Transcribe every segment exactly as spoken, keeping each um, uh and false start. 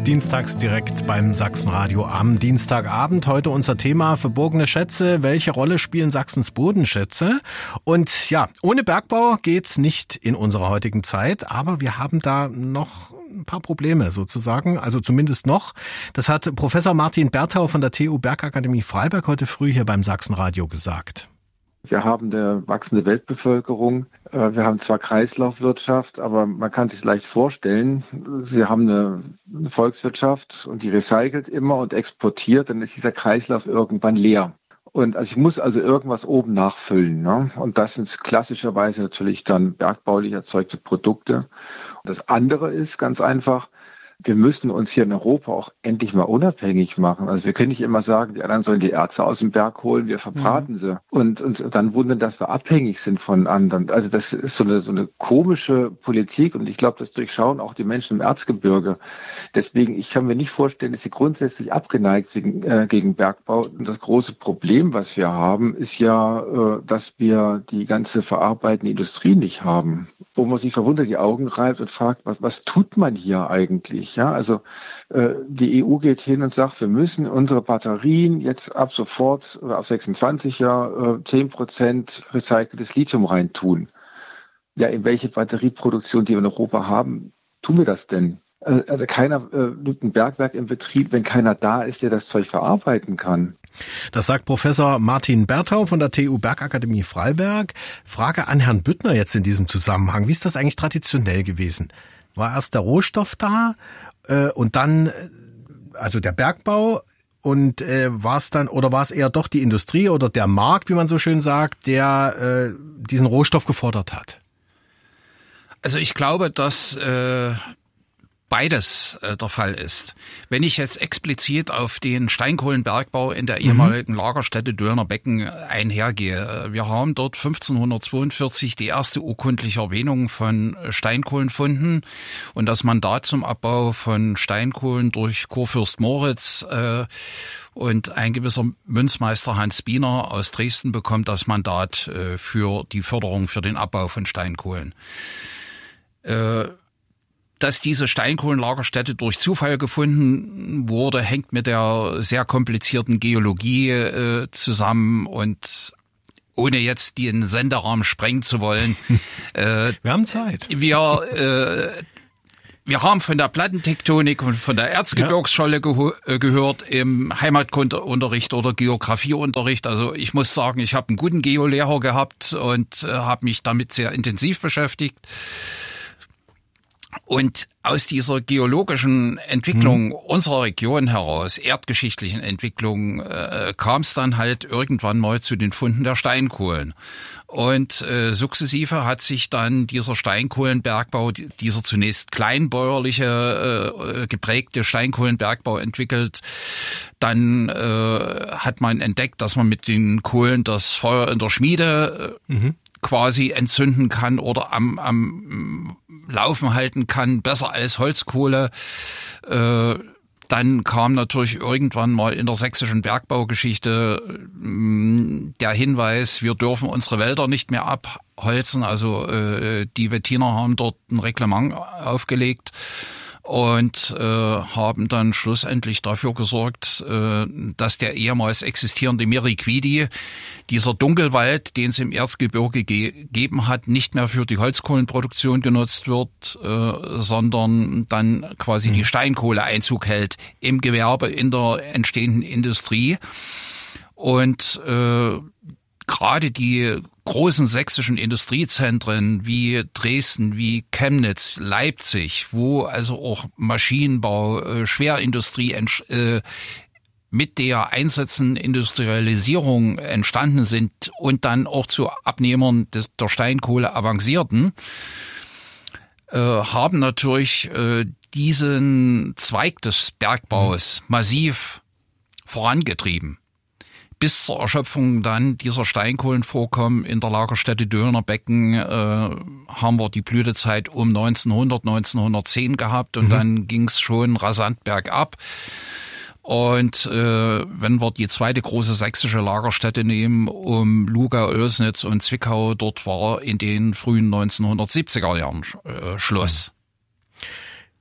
Dienstags direkt beim Sachsenradio am Dienstagabend. Heute unser Thema verborgene Schätze. Welche Rolle spielen Sachsens Bodenschätze? Und ja, ohne Bergbau geht's nicht in unserer heutigen Zeit. Aber wir haben da noch ein paar Probleme sozusagen, also zumindest noch. Das hat Professor Martin Berthau von der T U Bergakademie Freiberg heute früh hier beim Sachsenradio gesagt. Wir haben eine wachsende Weltbevölkerung. Wir haben zwar Kreislaufwirtschaft, aber man kann sich leicht vorstellen, Sie haben eine Volkswirtschaft und die recycelt immer und exportiert, dann ist dieser Kreislauf irgendwann leer. Und also ich muss also irgendwas oben nachfüllen, ne? Und das sind klassischerweise natürlich dann bergbaulich erzeugte Produkte. Und das andere ist ganz einfach, wir müssen uns hier in Europa auch endlich mal unabhängig machen. Also wir können nicht immer sagen, die anderen sollen die Erze aus dem Berg holen, wir verbraten mhm. sie. Und, und dann wundern, dass wir abhängig sind von anderen. Also das ist so eine, so eine komische Politik und ich glaube, das durchschauen auch die Menschen im Erzgebirge. Deswegen, ich kann mir nicht vorstellen, dass sie grundsätzlich abgeneigt sind äh, gegen Bergbau. Und das große Problem, was wir haben, ist ja, äh, dass wir die ganze verarbeitende Industrie nicht haben. Wo man sich verwundert die Augen reibt und fragt, was, was tut man hier eigentlich? Ja, also äh, die E U geht hin und sagt, wir müssen unsere Batterien jetzt ab sofort oder ab sechsundzwanzig ja äh, zehn Prozent recyceltes Lithium reintun. Ja, in welche Batterieproduktion, die wir in Europa haben, tun wir das denn? Also keiner äh, nimmt ein Bergwerk in Betrieb, wenn keiner da ist, der das Zeug verarbeiten kann. Das sagt Professor Martin Berthau von der T U Bergakademie Freiberg. Frage an Herrn Büttner jetzt in diesem Zusammenhang. Wie ist das eigentlich traditionell gewesen? War erst der Rohstoff da äh, und dann also der Bergbau und äh, war es dann oder war es eher doch die Industrie oder der Markt, wie man so schön sagt, der äh, diesen Rohstoff gefordert hat? Also ich glaube, dass äh, beides äh, der Fall ist. Wenn ich jetzt explizit auf den Steinkohlenbergbau in der ehemaligen mhm. Lagerstätte Döllner Becken einhergehe. Wir haben dort fünfzehnhundertzweiundvierzig die erste urkundliche Erwähnung von Steinkohlenfunden und das Mandat zum Abbau von Steinkohlen durch Kurfürst Moritz äh, und ein gewisser Münzmeister Hans Biener aus Dresden bekommt das Mandat äh, für die Förderung für den Abbau von Steinkohlen. Äh, Dass diese Steinkohlenlagerstätte durch Zufall gefunden wurde, hängt mit der sehr komplizierten Geologie äh, zusammen und ohne jetzt den Senderahmen sprengen zu wollen. äh, wir haben Zeit. Wir, äh, wir haben von der Plattentektonik und von der Erzgebirgsscholle ja. geho- äh, gehört im Heimatkundeunterricht oder Geografieunterricht. Also ich muss sagen, ich habe einen guten Geolehrer gehabt und äh, habe mich damit sehr intensiv beschäftigt. Und aus dieser geologischen Entwicklung mhm. unserer Region heraus, erdgeschichtlichen Entwicklung, äh, kam es dann halt irgendwann mal zu den Funden der Steinkohlen. Und äh, sukzessive hat sich dann dieser Steinkohlenbergbau, dieser zunächst kleinbäuerliche, äh, geprägte Steinkohlenbergbau entwickelt. Dann äh, hat man entdeckt, dass man mit den Kohlen das Feuer in der Schmiede äh, mhm. quasi entzünden kann oder am, am Laufen halten kann, besser als Holzkohle. Äh, dann kam natürlich irgendwann mal in der sächsischen Bergbaugeschichte äh, der Hinweis, wir dürfen unsere Wälder nicht mehr abholzen. Also äh, die Wettiner haben dort ein Reglement aufgelegt und äh, haben dann schlussendlich dafür gesorgt, äh, dass der ehemals existierende Meriquidi, dieser Dunkelwald, den es im Erzgebirge ge- gegeben hat, nicht mehr für die Holzkohlenproduktion genutzt wird, äh, sondern dann quasi mhm. die Steinkohle Einzug hält im Gewerbe, in der entstehenden Industrie. Und äh, gerade die großen sächsischen Industriezentren wie Dresden, wie Chemnitz, Leipzig, wo also auch Maschinenbau, äh, Schwerindustrie äh, mit der einsetzenden Industrialisierung entstanden sind und dann auch zu Abnehmern des, der Steinkohle avancierten, äh, haben natürlich äh, diesen Zweig des Bergbaus massiv vorangetrieben. Bis zur Erschöpfung dann dieser Steinkohlenvorkommen in der Lagerstätte Döllner Becken äh, haben wir die Blütezeit um neunzehnhundert, neunzehnhundertzehn gehabt und mhm. dann ging es schon rasant bergab. Und äh, wenn wir die zweite große sächsische Lagerstätte nehmen, um Lugau, Oelsnitz und Zwickau, dort war in den frühen neunzehnhundertsiebziger Jahren äh, Schluss.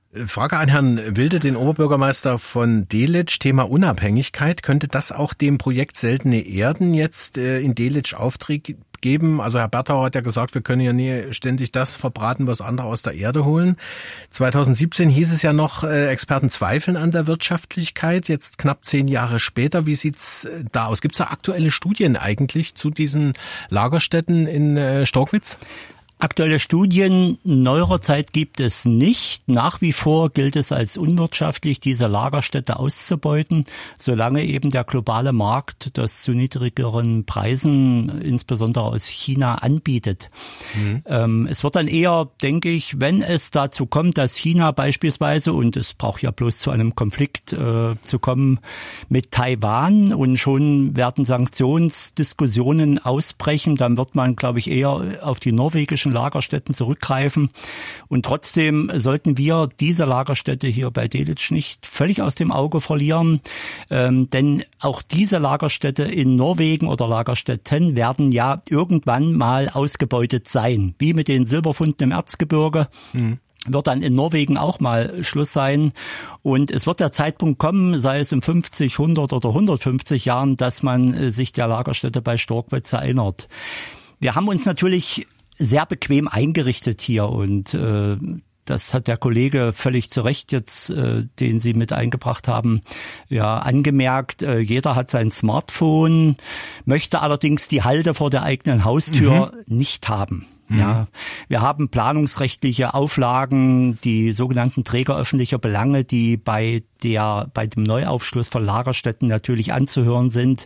Frage an Herrn Wilde, den Oberbürgermeister von Delitzsch, Thema Unabhängigkeit. Könnte das auch dem Projekt Seltene Erden jetzt äh, in Delitzsch Auftrieb geben? Also Herr Berthauer hat ja gesagt, wir können ja nie ständig das verbraten, was andere aus der Erde holen. zweitausendsiebzehn hieß es ja noch, äh, Experten zweifeln an der Wirtschaftlichkeit. Jetzt knapp zehn Jahre später, wie sieht's da aus? Gibt es da aktuelle Studien eigentlich zu diesen Lagerstätten in äh, Storkwitz? Aktuelle Studien neuerer Zeit gibt es nicht. Nach wie vor gilt es als unwirtschaftlich, diese Lagerstätte auszubeuten, solange eben der globale Markt das zu niedrigeren Preisen, insbesondere aus China, anbietet. Mhm. Ähm, es wird dann eher, denke ich, wenn es dazu kommt, dass China beispielsweise, und es braucht ja bloß zu einem Konflikt äh, zu kommen mit Taiwan, und schon werden Sanktionsdiskussionen ausbrechen, dann wird man, glaube ich, eher auf die norwegischen Lagerstätten zurückgreifen. Und trotzdem sollten wir diese Lagerstätte hier bei Delitzsch nicht völlig aus dem Auge verlieren. Ähm, denn auch diese Lagerstätte in Norwegen oder Lagerstätten werden ja irgendwann mal ausgebeutet sein. Wie mit den Silberfunden im Erzgebirge. Mhm. Wird dann in Norwegen auch mal Schluss sein. Und es wird der Zeitpunkt kommen, sei es in fünfzig, hundert oder hundertfünfzig Jahren, dass man sich der Lagerstätte bei Storkwitz erinnert. Wir haben uns natürlich sehr bequem eingerichtet hier, und äh, das hat der Kollege völlig zu Recht jetzt, äh, den Sie mit eingebracht haben, ja angemerkt. Äh, jeder hat sein Smartphone, möchte allerdings die Halde vor der eigenen Haustür mhm. nicht haben. Ja, wir haben planungsrechtliche Auflagen, die sogenannten Träger öffentlicher Belange, die bei der bei dem Neuaufschluss von Lagerstätten natürlich anzuhören sind.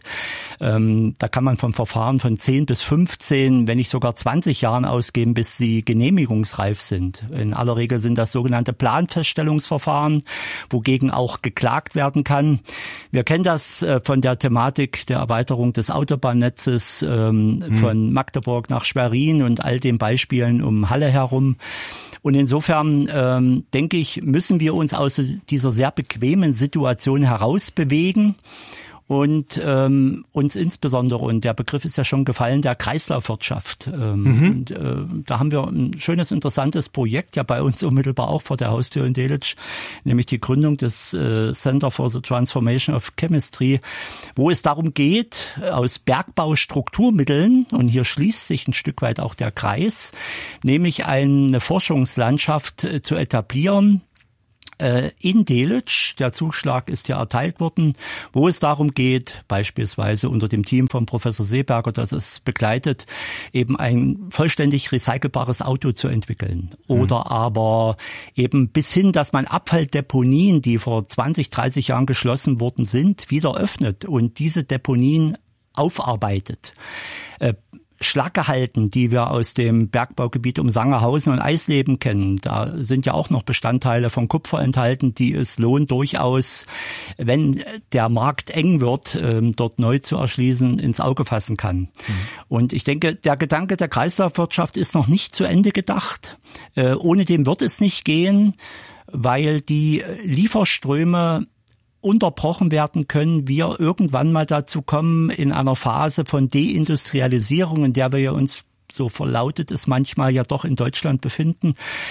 Ähm, da kann man vom Verfahren von zehn bis fünfzehn, wenn nicht sogar zwanzig Jahren ausgehen, bis sie genehmigungsreif sind. In aller Regel sind das sogenannte Planfeststellungsverfahren, wogegen auch geklagt werden kann. Wir kennen das äh, von der Thematik der Erweiterung des Autobahnnetzes ähm, mhm. von Magdeburg nach Schwerin und all den Beispielen um Halle herum. Und insofern ähm, denke ich, müssen wir uns aus dieser sehr bequemen Situation herausbewegen und ähm, uns insbesondere, und der Begriff ist ja schon gefallen, der Kreislaufwirtschaft. Ähm, mhm. Und äh, da haben wir ein schönes, interessantes Projekt, ja bei uns unmittelbar auch vor der Haustür in Delitzsch, nämlich die Gründung des äh, Center for the Transformation of Chemistry, wo es darum geht, aus Bergbaustrukturmitteln, und hier schließt sich ein Stück weit auch der Kreis, nämlich eine Forschungslandschaft äh, zu etablieren, in Delitzsch, der Zuschlag ist ja erteilt worden, wo es darum geht, beispielsweise unter dem Team von Professor Seeberger, das es begleitet, eben ein vollständig recycelbares Auto zu entwickeln. Oder mhm. aber eben bis hin, dass man Abfalldeponien, die vor zwanzig, dreißig Jahren geschlossen worden sind, wieder öffnet und diese Deponien aufarbeitet. Äh, Schlaggehalten, die wir aus dem Bergbaugebiet um Sangerhausen und Eisleben kennen. Da sind ja auch noch Bestandteile von Kupfer enthalten, die es lohnt durchaus, wenn der Markt eng wird, dort neu zu erschließen, ins Auge fassen kann. Mhm. Und ich denke, der Gedanke der Kreislaufwirtschaft ist noch nicht zu Ende gedacht. Ohne den wird es nicht gehen, weil die Lieferströme unterbrochen werden können, wir irgendwann mal dazu kommen, in einer Phase von Deindustrialisierung, in der wir ja uns, so verlautet es manchmal, ja doch in Deutschland befinden.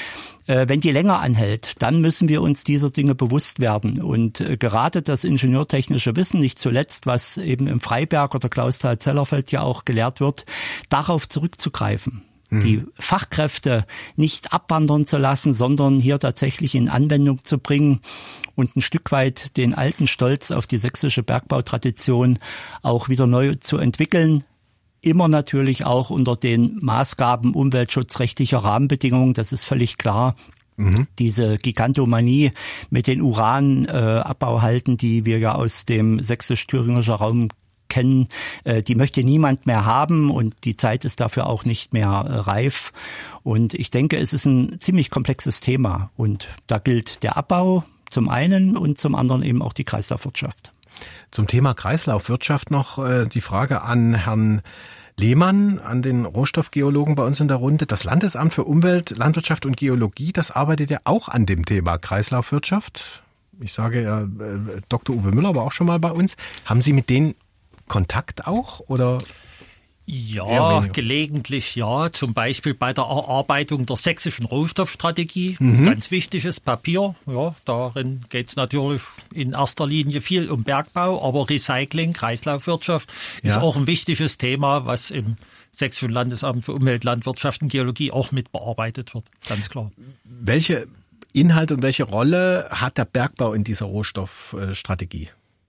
Äh, wenn die länger anhält, dann müssen wir uns dieser Dinge bewusst werden. Und äh, gerade das ingenieurtechnische Wissen, nicht zuletzt, was eben im Freiberg oder Clausthal-Zellerfeld ja auch gelehrt wird, darauf zurückzugreifen. Die Fachkräfte nicht abwandern zu lassen, sondern hier tatsächlich in Anwendung zu bringen und ein Stück weit den alten Stolz auf die sächsische Bergbautradition auch wieder neu zu entwickeln. Immer natürlich auch unter den Maßgaben umweltschutzrechtlicher Rahmenbedingungen, das ist völlig klar. Mhm. Diese Gigantomanie mit den Uranabbauhalten, äh, die wir ja aus dem sächsisch-thüringischen Raum kennen, die möchte niemand mehr haben, und die Zeit ist dafür auch nicht mehr reif. Und ich denke, es ist ein ziemlich komplexes Thema, und da gilt der Abbau zum einen und zum anderen eben auch die Kreislaufwirtschaft. Zum Thema Kreislaufwirtschaft noch äh, die Frage an Herrn Lehmann, an den Rohstoffgeologen bei uns in der Runde. Das Landesamt für Umwelt, Landwirtschaft und Geologie, das arbeitet ja auch an dem Thema Kreislaufwirtschaft. Ich sage ja, äh, Doktor Uwe Müller war auch schon mal bei uns. Haben Sie mit denen Kontakt auch, oder? Ja, gelegentlich ja. Zum Beispiel bei der Erarbeitung der sächsischen Rohstoffstrategie. Mhm. Ein ganz wichtiges Papier. Ja, darin geht es natürlich in erster Linie viel um Bergbau, aber Recycling, Kreislaufwirtschaft ja. ist auch ein wichtiges Thema, was im Sächsischen Landesamt für Umwelt, Landwirtschaft und Geologie auch mit bearbeitet wird. Ganz klar. Welche Inhalte und welche Rolle hat der Bergbau in dieser Rohstoffstrategie?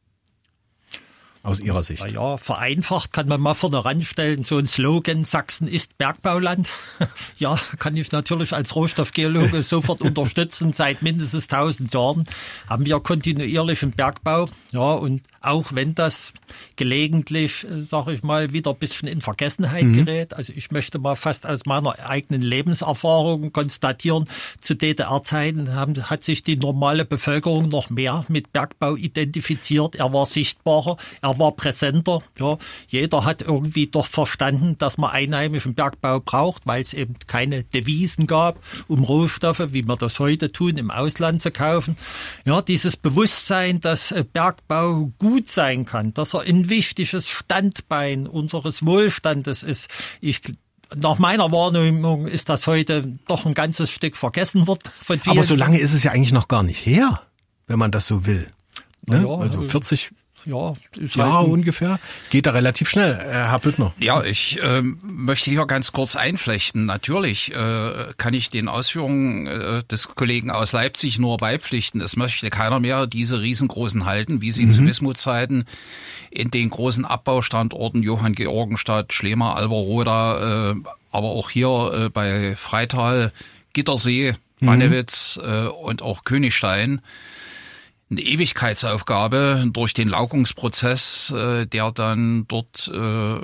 Aus Ihrer Sicht? Na ja, vereinfacht kann man mal vorne ranstellen, so ein Slogan, Sachsen ist Bergbauland. Ja, kann ich natürlich als Rohstoffgeologe sofort unterstützen. Seit mindestens tausend Jahren haben wir kontinuierlichen Bergbau. Ja, und auch wenn das gelegentlich, sage ich mal, wieder ein bisschen in Vergessenheit mhm. gerät. Also ich möchte mal fast aus meiner eigenen Lebenserfahrung konstatieren, zu D D R-Zeiten haben, hat sich die normale Bevölkerung noch mehr mit Bergbau identifiziert. Er war sichtbarer, er war präsenter. Ja, jeder hat irgendwie doch verstanden, dass man einheimischen Bergbau braucht, weil es eben keine Devisen gab, um Rohstoffe, wie wir das heute tun, im Ausland zu kaufen. Ja, dieses Bewusstsein, dass Bergbau gut sein kann, dass er ein wichtiges Standbein unseres Wohlstandes ist. Ich Nach meiner Wahrnehmung ist das heute doch ein ganzes Stück vergessen wird von vielen. Aber so lange ist es ja eigentlich noch gar nicht her, wenn man das so will. Ne? Ja, also vierzig Ja, ist ja halt ungefähr. Geht da relativ schnell, Herr Büttner. Ja, ich äh, möchte hier ganz kurz einflechten. Natürlich äh, kann ich den Ausführungen äh, des Kollegen aus Leipzig nur beipflichten. Es möchte keiner mehr diese riesengroßen Halten, wie sie mhm. zu Wismut-Zeiten in den großen Abbaustandorten Johann Georgenstadt, Schlema, Alberoda, äh, aber auch hier äh, bei Freital, Gittersee, Bannewitz mhm. äh, und auch Königstein. Eine Ewigkeitsaufgabe durch den Laugungsprozess, äh, der dann dort äh,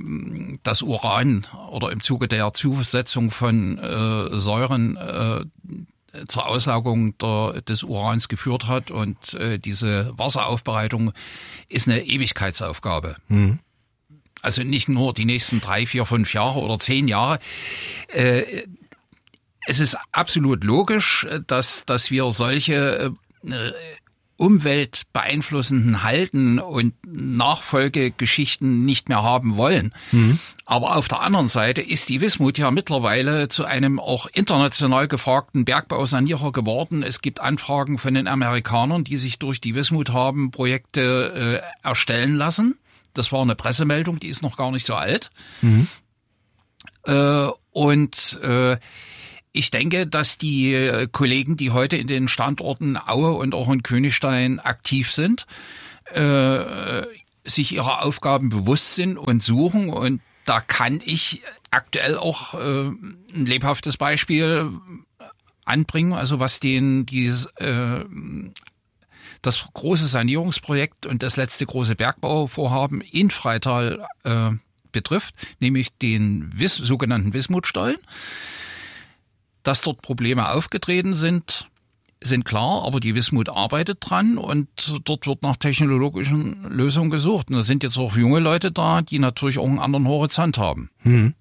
das Uran oder im Zuge der Zusetzung von äh, Säuren äh, zur Auslaugung der, des Urans geführt hat. Und äh, diese Wasseraufbereitung ist eine Ewigkeitsaufgabe. Mhm. Also nicht nur die nächsten drei, vier, fünf Jahre oder zehn Jahre. Äh, es ist absolut logisch, dass, dass wir solche äh, umweltbeeinflussenden Halten und Nachfolgegeschichten nicht mehr haben wollen. Mhm. Aber auf der anderen Seite ist die Wismut ja mittlerweile zu einem auch international gefragten Bergbausanierer geworden. Es gibt Anfragen von den Amerikanern, die sich durch die Wismut haben Projekte äh, erstellen lassen. Das war eine Pressemeldung, die ist noch gar nicht so alt. Mhm. Äh, und äh, Ich denke, dass die Kollegen, die heute in den Standorten Aue und auch in Königstein aktiv sind, äh, sich ihrer Aufgaben bewusst sind und suchen. Und da kann ich aktuell auch äh, ein lebhaftes Beispiel anbringen, also was den dieses, äh, das große Sanierungsprojekt und das letzte große Bergbauvorhaben in Freital äh, betrifft, nämlich den Wis- sogenannten Wismutstollen. Dass dort Probleme aufgetreten sind, sind klar, aber die Wismut arbeitet dran und dort wird nach technologischen Lösungen gesucht. Und da sind jetzt auch junge Leute da, die natürlich auch einen anderen Horizont haben. Hm.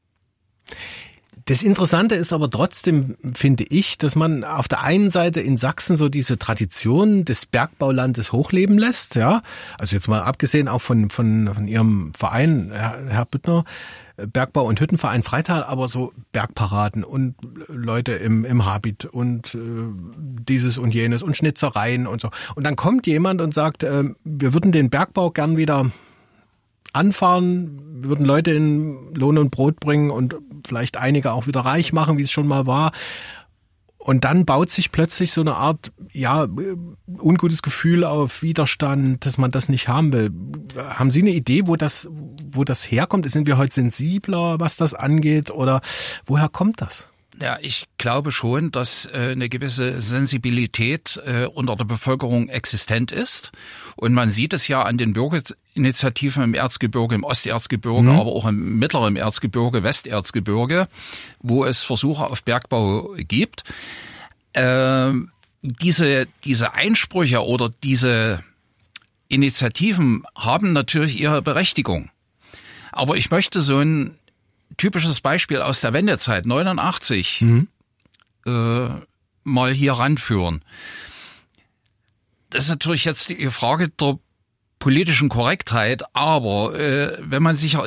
Das Interessante ist aber trotzdem, finde ich, dass man auf der einen Seite in Sachsen so diese Tradition des Bergbaulandes hochleben lässt, ja. Also jetzt mal abgesehen auch von, von, von Ihrem Verein, Herr, Herr Büttner, Bergbau- und Hüttenverein Freital, aber so Bergparaden und Leute im, im Habit und äh, dieses und jenes und Schnitzereien und so. Und dann kommt jemand und sagt, äh, wir würden den Bergbau gern wieder anfahren, wir würden Leute in Lohn und Brot bringen und vielleicht einige auch wieder reich machen, wie es schon mal war. Und dann baut sich plötzlich so eine Art, ja, ungutes Gefühl auf, Widerstand, dass man das nicht haben will. Haben Sie eine Idee, wo das, wo das herkommt? Sind wir heute sensibler, was das angeht, oder woher kommt das? Ja, ich glaube schon, dass äh, eine gewisse Sensibilität äh, unter der Bevölkerung existent ist. Und man sieht es ja an den Bürgerinitiativen im Erzgebirge, im Osterzgebirge, mhm. aber auch im mittleren Erzgebirge, Westerzgebirge, wo es Versuche auf Bergbau gibt. Äh, diese, diese Einsprüche oder diese Initiativen haben natürlich ihre Berechtigung. Aber ich möchte so ein typisches Beispiel aus der Wendezeit, neunundachtzig, mhm. äh, mal hier ranführen. Das ist natürlich jetzt die Frage der politischen Korrektheit, aber äh, wenn man sich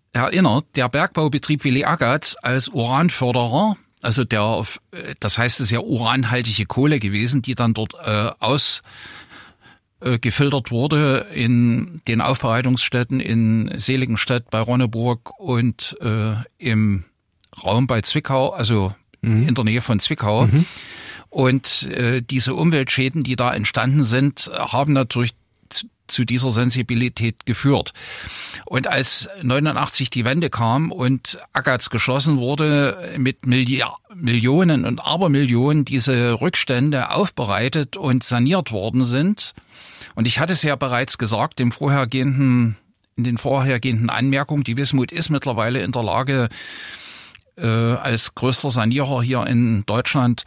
erinnert, der Bergbaubetrieb Willi Agatz als Uranförderer, also der, das heißt, es ist ja uranhaltige Kohle gewesen, die dann dort äh, aus äh, gefiltert wurde in den Aufbereitungsstätten in Seligenstadt bei Ronneburg und äh, im Raum bei Zwickau, also mhm. in der Nähe von Zwickau. Mhm. Und äh, diese Umweltschäden, die da entstanden sind, haben natürlich zu dieser Sensibilität geführt. Und als neunundachtzig die Wende kam und Agatz geschlossen wurde, mit Milliard, Millionen und Abermillionen diese Rückstände aufbereitet und saniert worden sind. Und ich hatte es ja bereits gesagt, im vorhergehenden, in den vorhergehenden Anmerkungen, die Wismut ist mittlerweile in der Lage, äh, als größter Sanierer hier in Deutschland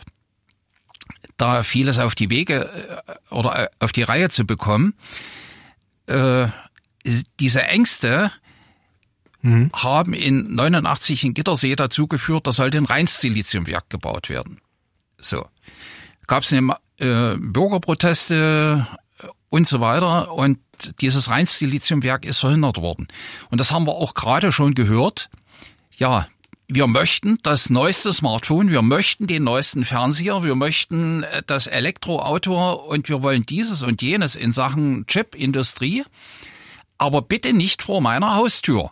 da vieles auf die Wege äh, oder auf die Reihe zu bekommen. Äh, diese Ängste mhm. haben in neunundachtzig in Gittersee dazu geführt, da sollte ein Rheinsiliziumwerk gebaut werden. So. Gab es eine äh, Bürgerproteste und so weiter und dieses Rheinsiliziumwerk ist verhindert worden. Und das haben wir auch gerade schon gehört. Ja, wir möchten das neueste Smartphone, wir möchten den neuesten Fernseher, wir möchten das Elektroauto und wir wollen dieses und jenes in Sachen Chipindustrie, aber bitte nicht vor meiner Haustür.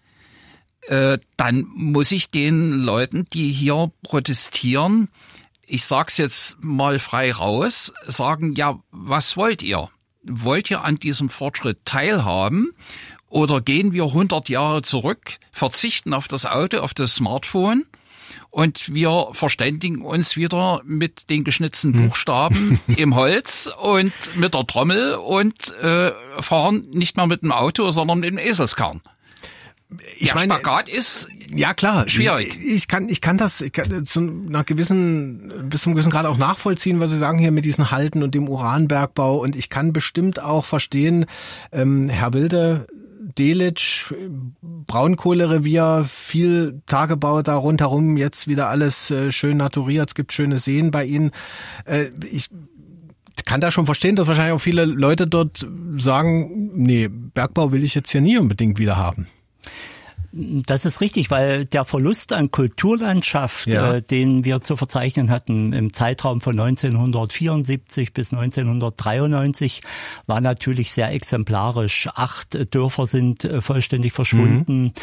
Äh, dann muss ich den Leuten, die hier protestieren, ich sag's jetzt mal frei raus, sagen, ja, was wollt ihr? Wollt ihr an diesem Fortschritt teilhaben? Oder gehen wir hundert Jahre zurück, verzichten auf das Auto, auf das Smartphone und wir verständigen uns wieder mit den geschnitzten Buchstaben hm. im Holz und mit der Trommel und äh, fahren nicht mehr mit dem Auto, sondern mit dem Eselskern. Ich Der meine, Spagat ist ja klar schwierig. Ich, ich kann ich kann das ich kann, zu einer gewissen bis zum gewissen Grad auch nachvollziehen, was Sie sagen hier mit diesen Halten und dem Uranbergbau, und ich kann bestimmt auch verstehen, ähm, Herr Wilde, Delitzsch, Braunkohlerevier, viel Tagebau da rundherum, jetzt wieder alles äh, schön naturiert, es gibt schöne Seen bei Ihnen. Äh, ich kann da schon verstehen, dass wahrscheinlich auch viele Leute dort sagen, nee, Bergbau will ich jetzt hier nie unbedingt wieder haben. Das ist richtig, weil der Verlust an Kulturlandschaft, ja. äh, den wir zu verzeichnen hatten im Zeitraum von neunzehnhundertvierundsiebzig bis neunzehnhundertdreiundneunzig, war natürlich sehr exemplarisch. Acht Dörfer sind äh, vollständig verschwunden. Mhm.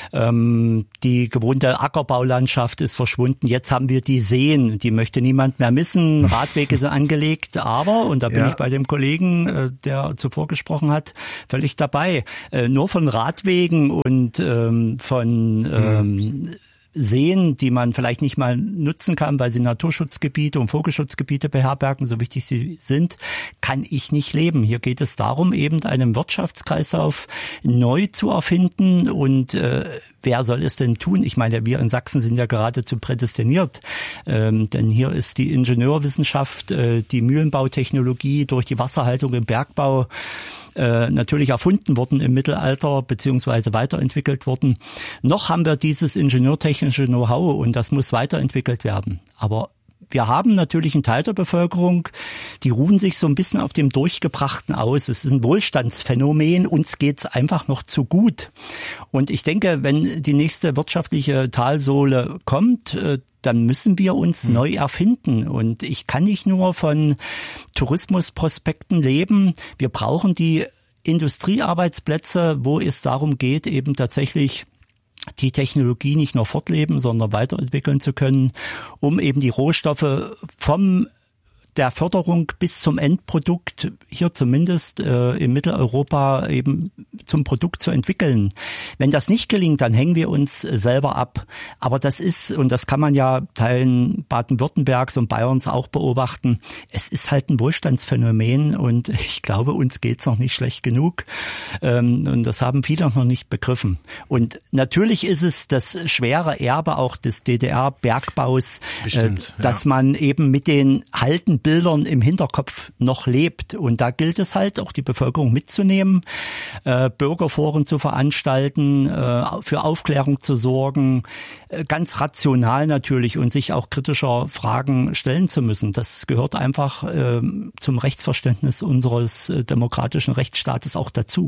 Ähm, die gewohnte Ackerbaulandschaft ist verschwunden. Jetzt haben wir die Seen, die möchte niemand mehr missen. Radwege sind angelegt, aber, und da bin ja. ich bei dem Kollegen, äh, der zuvor gesprochen hat, völlig dabei. Äh, nur von Radwegen und ähm, von ähm, Seen, die man vielleicht nicht mal nutzen kann, weil sie Naturschutzgebiete und Vogelschutzgebiete beherbergen, so wichtig sie sind, kann ich nicht leben. Hier geht es darum, eben einen Wirtschaftskreislauf neu zu erfinden. Und äh, wer soll es denn tun? Ich meine, wir in Sachsen sind ja geradezu prädestiniert, ähm, denn hier ist die Ingenieurwissenschaft, äh, die Mühlenbautechnologie durch die Wasserhaltung im Bergbau natürlich erfunden worden im Mittelalter beziehungsweise weiterentwickelt worden. Noch haben wir dieses ingenieurtechnische Know-how und das muss weiterentwickelt werden. Aber wir haben natürlich einen Teil der Bevölkerung, die ruhen sich so ein bisschen auf dem Durchgebrachten aus. Es ist ein Wohlstandsphänomen, uns geht's einfach noch zu gut. Und ich denke, wenn die nächste wirtschaftliche Talsohle kommt, dann müssen wir uns mhm. neu erfinden. Und ich kann nicht nur von Tourismusprospekten leben. Wir brauchen die Industriearbeitsplätze, wo es darum geht, eben tatsächlich die Technologie nicht nur fortleben, sondern weiterentwickeln zu können, um eben die Rohstoffe vom der Förderung bis zum Endprodukt hier zumindest äh, in Mitteleuropa eben zum Produkt zu entwickeln. Wenn das nicht gelingt, dann hängen wir uns selber ab. Aber das ist, und das kann man ja Teilen Baden-Württembergs und Bayerns auch beobachten, es ist halt ein Wohlstandsphänomen und ich glaube, uns geht's noch nicht schlecht genug. Ähm, und das haben viele noch nicht begriffen. Und natürlich ist es das schwere Erbe auch des D D R-Bergbaus, Bestimmt, äh, dass ja. man eben mit den alten Bildern im Hinterkopf noch lebt. Und da gilt es halt, auch die Bevölkerung mitzunehmen, äh, Bürgerforen zu veranstalten, äh, für Aufklärung zu sorgen, äh, ganz rational natürlich und sich auch kritischer Fragen stellen zu müssen. Das gehört einfach äh, zum Rechtsverständnis unseres äh, demokratischen Rechtsstaates auch dazu.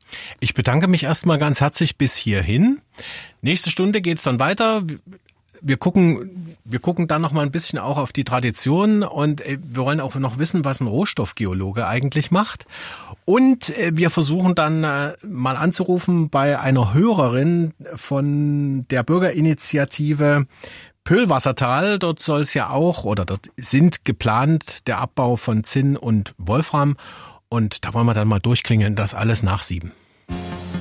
Ich bedanke mich erstmal ganz herzlich bis hierhin. Nächste Stunde geht's dann weiter. Wir gucken, wir gucken dann noch mal ein bisschen auch auf die Tradition und wir wollen auch noch wissen, was ein Rohstoffgeologe eigentlich macht. Und wir versuchen dann mal anzurufen bei einer Hörerin von der Bürgerinitiative Pöhlwassertal. Dort soll es ja auch, oder dort sind geplant der Abbau von Zinn und Wolfram. Und da wollen wir dann mal durchklingeln, das alles nach sieben.